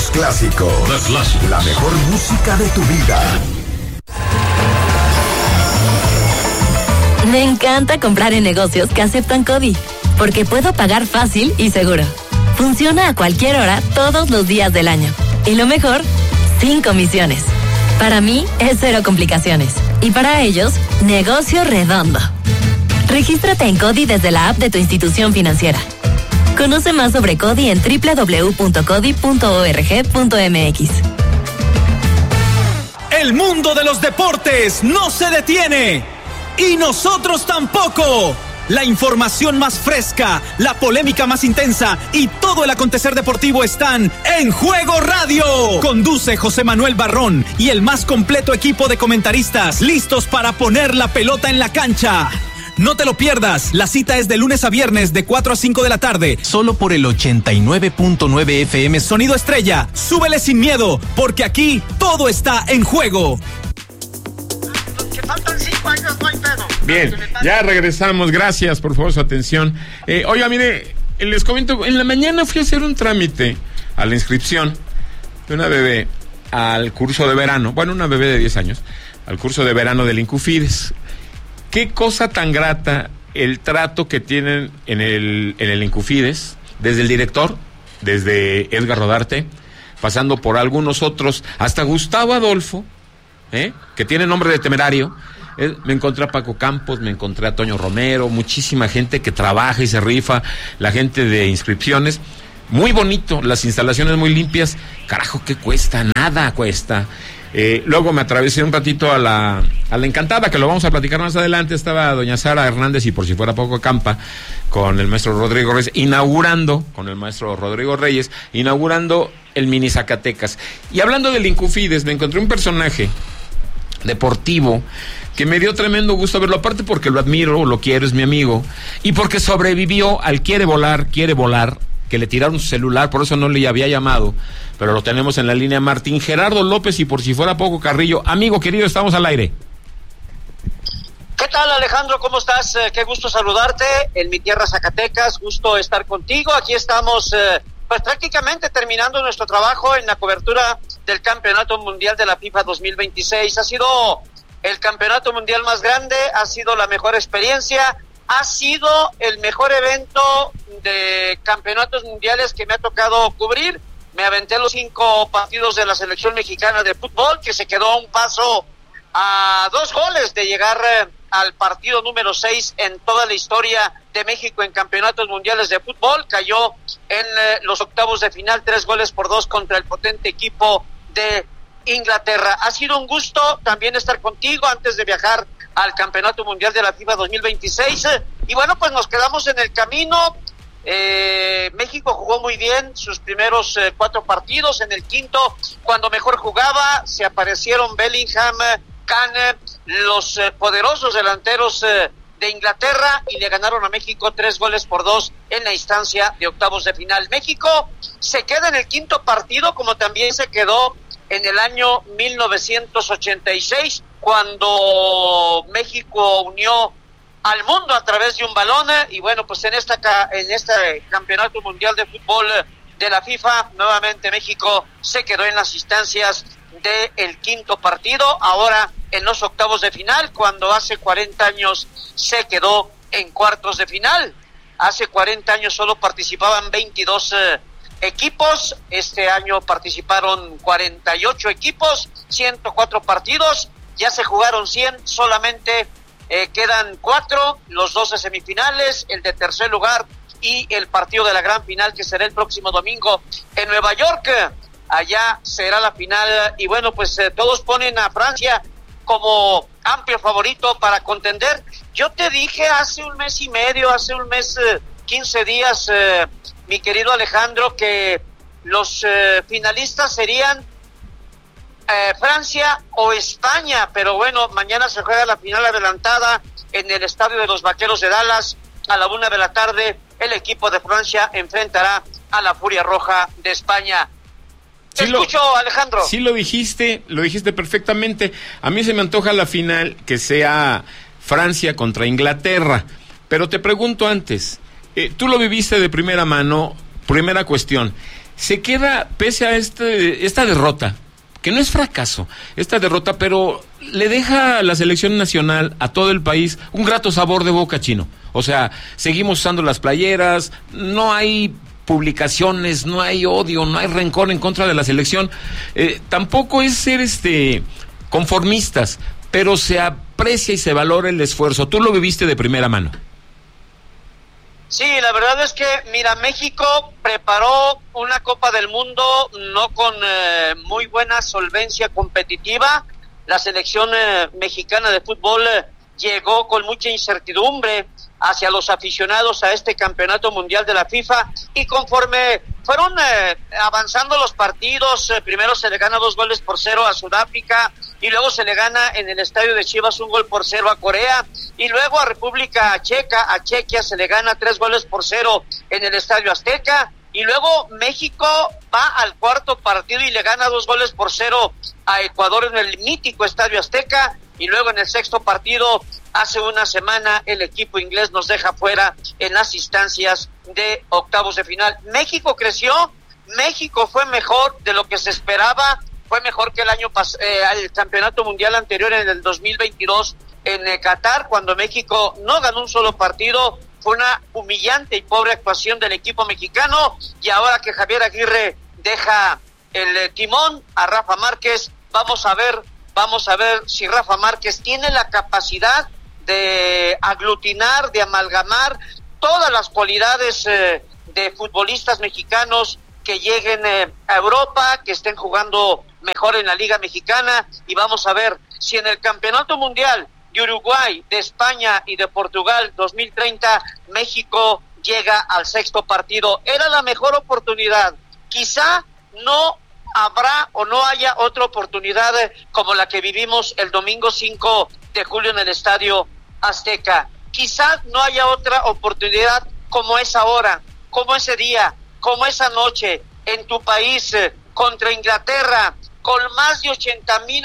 clásicos. La mejor música de tu vida. Me encanta comprar en negocios que aceptan CODI, porque puedo pagar fácil y seguro. Funciona a cualquier hora, todos los días del año. Y lo mejor, sin comisiones. Para mí, es cero complicaciones. Y para ellos, negocio redondo. Regístrate en CODI desde la app de tu institución financiera. Conoce más sobre CODI en www.codi.org.mx. El mundo de los deportes no se detiene. Y nosotros tampoco. La información más fresca, la polémica más intensa y todo el acontecer deportivo están en Juego Radio. Conduce José Manuel Barrón y el más completo equipo de comentaristas listos para poner la pelota en la cancha. No te lo pierdas, la cita es de lunes a viernes de 4 a 5 de la tarde. Solo por el 89.9 FM Sonido Estrella. Súbele sin miedo, porque aquí todo está en juego. Que faltan 5 años, no hay pedo. Bien, ya regresamos, gracias por favor su atención. Oiga, mire, les comento, en la mañana fui a hacer un trámite a la inscripción de una bebé al curso de verano, bueno, una bebé de 10 años, al curso de verano del Incufides. Qué cosa tan grata el trato que tienen en el Incufides, desde el director, desde Edgar Rodarte, pasando por algunos otros, hasta Gustavo Adolfo, que tiene nombre de temerario. Me encontré a Paco Campos, me encontré a Toño Romero, muchísima gente que trabaja y se rifa, la gente de inscripciones. Muy bonito, las instalaciones muy limpias. Carajo, ¿qué cuesta? Nada cuesta. Luego me atravesé un ratito a la Encantada, que lo vamos a platicar más adelante. Estaba doña Sara Hernández y por si fuera poco Campa, con el maestro Rodrigo Reyes, inaugurando el mini Zacatecas. Y hablando del Incufides, me encontré un personaje deportivo que me dio tremendo gusto verlo, aparte porque lo admiro, lo quiero, es mi amigo, y porque sobrevivió al quiere volar, que le tiraron su celular, por eso no le había llamado, pero lo tenemos en la línea. Martín Gerardo López, y por si fuera poco Carrillo. Amigo querido, estamos al aire. ¿Qué tal, Alejandro? ¿Cómo estás? Qué gusto saludarte en mi tierra Zacatecas, gusto estar contigo. Aquí estamos pues prácticamente terminando nuestro trabajo en la cobertura del Campeonato Mundial de la FIFA 2026. Ha sido el campeonato mundial más grande, ha sido la mejor experiencia, ha sido el mejor evento de campeonatos mundiales que me ha tocado cubrir. Me aventé los 5 partidos de la selección mexicana de fútbol, que se quedó a un paso, a 2 goles de llegar al partido número 6 en toda la historia de México en campeonatos mundiales de fútbol. Cayó en los octavos de final 3-2 contra el potente equipo de Inglaterra. Ha sido un gusto también estar contigo antes de viajar al Campeonato Mundial de la FIFA 2026. Y bueno, pues nos quedamos en el camino. México jugó muy bien sus primeros 4 partidos. En el quinto, cuando mejor jugaba, se aparecieron Bellingham, Kane, los poderosos delanteros de Inglaterra, y le ganaron a México 3-2 en la instancia de octavos de final. México se queda en el quinto partido, como también se quedó en el año 1986, cuando México unió al mundo a través de un balón. Y bueno, pues en este campeonato mundial de fútbol de la FIFA, nuevamente México se quedó en las instancias del quinto partido, ahora en los octavos de final, cuando hace 40 años se quedó en cuartos de final. Hace 40 años solo participaban 22 equipos, este año participaron 48 equipos, 104 partidos, ya se jugaron 100, solamente quedan 4, los 12 semifinales, el de tercer lugar y el partido de la gran final, que será el próximo domingo en Nueva York. Allá será la final, y bueno, pues todos ponen a Francia como amplio favorito para contender. Yo te dije hace un mes y medio, 15 días, mi querido Alejandro, que los finalistas serían Francia o España, pero bueno, mañana se juega la final adelantada en el estadio de los Vaqueros de Dallas a la 1 de la tarde. El equipo de Francia enfrentará a la Furia Roja de España. Te escucho, Alejandro. Sí, lo dijiste perfectamente. A mí se me antoja la final que sea Francia contra Inglaterra, pero te pregunto antes, tú lo viviste de primera mano. Primera cuestión, se queda, pese a esta derrota, que no es fracaso, esta derrota, pero le deja a la selección nacional, a todo el país, un grato sabor de boca, Chino. O sea, seguimos usando las playeras, no hay publicaciones, no hay odio, no hay rencor en contra de la selección. Tampoco es ser conformistas, pero se aprecia y se valora el esfuerzo. Tú lo viviste de primera mano. Sí, la verdad es que, mira, México preparó una Copa del Mundo no con muy buena solvencia competitiva. La selección mexicana de fútbol llegó con mucha incertidumbre hacia los aficionados a este campeonato mundial de la FIFA, y conforme fueron avanzando los partidos, primero se le gana 2-0 a Sudáfrica, y luego se le gana en el estadio de Chivas 1-0 a Corea, y luego a República Checa, a Chequia se le gana 3-0 en el estadio Azteca, y luego México va al cuarto partido y le gana 2-0 a Ecuador en el mítico estadio Azteca, y luego en el sexto partido, hace una semana, el equipo inglés nos deja fuera en las instancias de octavos de final. México creció, México fue mejor de lo que se esperaba, fue mejor que el campeonato mundial anterior en el 2022 en Qatar, cuando México no ganó un solo partido. Fue una humillante y pobre actuación del equipo mexicano, y ahora que Javier Aguirre deja el timón a Rafa Márquez, vamos a ver si Rafa Márquez tiene la capacidad de aglutinar, de amalgamar todas las cualidades de futbolistas mexicanos que lleguen a Europa, que estén jugando mejor en la Liga Mexicana, y vamos a ver si en el Campeonato Mundial de Uruguay, de España y de Portugal 2030, México llega al sexto partido. Era la mejor oportunidad. Quizá no habrá o no haya otra oportunidad como la que vivimos el domingo 5 de julio en el Estadio Azteca. Quizás no haya otra oportunidad como esa hora, como ese día, como esa noche en tu país contra Inglaterra, con más de 80,000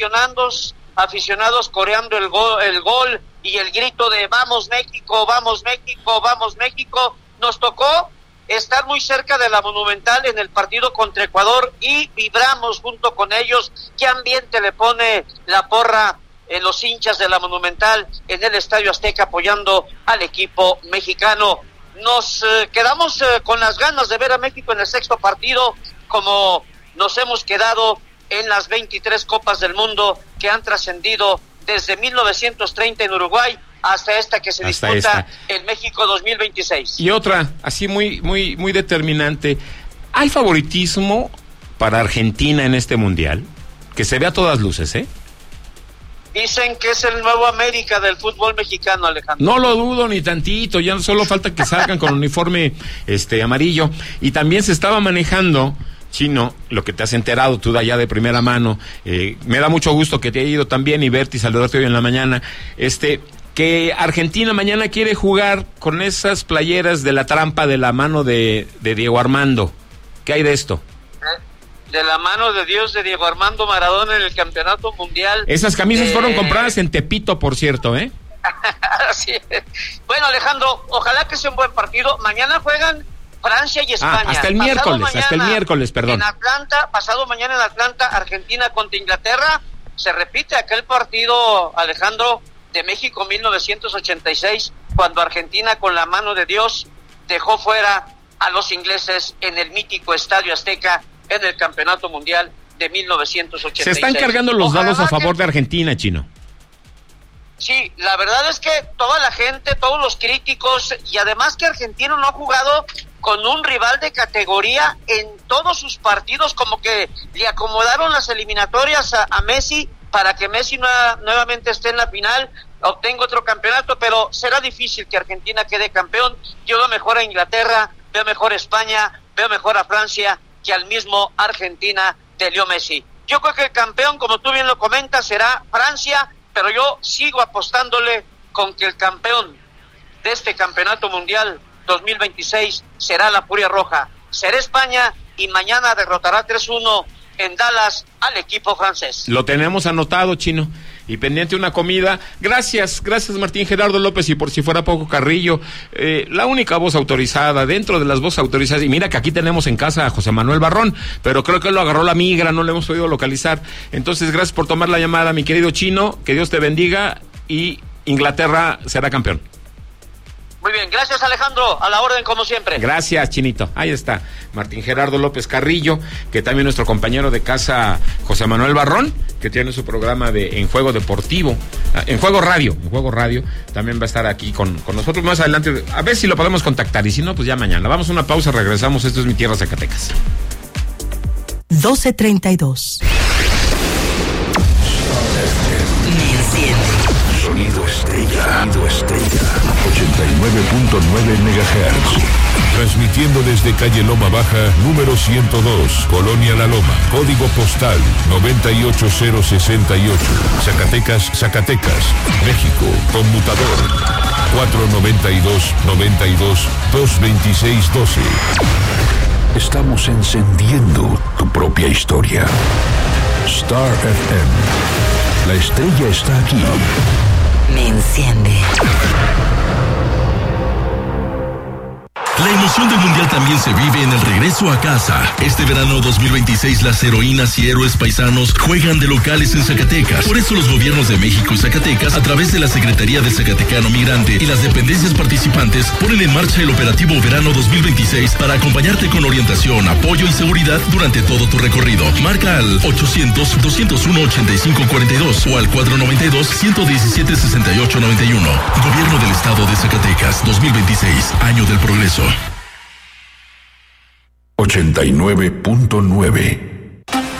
aficionados coreando el gol y el grito de vamos México, vamos México, vamos México. Nos tocó estar muy cerca de la Monumental en el partido contra Ecuador y vibramos junto con ellos. ¿Qué ambiente le pone la porra en los hinchas de la Monumental en el Estadio Azteca apoyando al equipo mexicano? Nos quedamos con las ganas de ver a México en el sexto partido, como nos hemos quedado en las 23 Copas del Mundo que han trascendido desde 1930 en Uruguay hasta esta que se disputa en México 2026. Y otra, así muy, muy, muy determinante, ¿hay favoritismo para Argentina en este mundial? Que se ve a todas luces, ¿eh? Dicen que es el nuevo América del fútbol mexicano, Alejandro. No lo dudo ni tantito, ya solo falta que salgan con uniforme amarillo. Y también se estaba manejando, Chino, lo que te has enterado tú de allá de primera mano, me da mucho gusto que te haya ido también y verte y saludarte hoy en la mañana, que Argentina mañana quiere jugar con esas playeras de la trampa de la mano de Diego Armando. ¿Qué hay de esto? De la mano de Dios, de Diego Armando Maradona en el Campeonato Mundial. Esas camisas fueron compradas en Tepito, por cierto, ¿eh? Así es. Bueno, Alejandro, ojalá que sea un buen partido. Mañana juegan Francia y España. Hasta el miércoles, perdón. En Atlanta, pasado mañana en Atlanta, Argentina contra Inglaterra. Se repite aquel partido, Alejandro, de México 1986, cuando Argentina con la mano de Dios dejó fuera a los ingleses en el mítico Estadio Azteca en el Campeonato Mundial de 1986. Se están cargando los dados a favor de Argentina, Chino. Sí, la verdad es que toda la gente, todos los críticos, y además que Argentina no ha jugado con un rival de categoría en todos sus partidos, como que le acomodaron las eliminatorias a Messi para que Messi nuevamente esté en la final, obtenga otro campeonato, pero será difícil que Argentina quede campeón. Yo veo mejor a Inglaterra, veo mejor a España, veo mejor a Francia que al mismo Argentina de Leo Messi. Yo creo que el campeón, como tú bien lo comentas, será Francia, pero yo sigo apostándole con que el campeón de este Campeonato Mundial 2026 será la Furia Roja, será España, y mañana derrotará 3-1 en Dallas al equipo francés. Lo tenemos anotado, Chino. y pendiente una comida. Gracias Martín Gerardo López, y por si fuera poco, Carrillo, la única voz autorizada dentro de las voces autorizadas. Y mira que aquí tenemos en casa a José Manuel Barrón, pero creo que lo agarró la migra, no lo hemos podido localizar. Entonces, gracias por tomar la llamada, mi querido Chino, que Dios te bendiga, y Inglaterra será campeón. Muy bien, gracias Alejandro, a la orden como siempre. Gracias, Chinito. Ahí está Martín Gerardo López Carrillo, que también nuestro compañero de casa José Manuel Barrón, que tiene su programa de En Juego Deportivo, En Juego Radio, también va a estar aquí con nosotros más adelante, a ver si lo podemos contactar, y si no, pues ya mañana. Vamos a una pausa, regresamos. Esto es Mi Tierra Zacatecas. 12:32. Sonido Estrella. 89.9 MHz. Transmitiendo desde calle Loma Baja, número 102, Colonia La Loma, código postal 98068, Zacatecas, México, conmutador 492-92-226-12. Estamos encendiendo tu propia historia. Star FM. La estrella está aquí. Me enciende. La emoción del Mundial también se vive en el regreso a casa. Este verano 2026 las heroínas y héroes paisanos juegan de locales en Zacatecas. Por eso los gobiernos de México y Zacatecas, a través de la Secretaría de Zacatecano Migrante y las dependencias participantes, ponen en marcha el operativo Verano 2026 para acompañarte con orientación, apoyo y seguridad durante todo tu recorrido. Marca al 800-201-8542 o al 492-117-6891. Gobierno del Estado de Zacatecas 2026, Año del Progreso. 89.9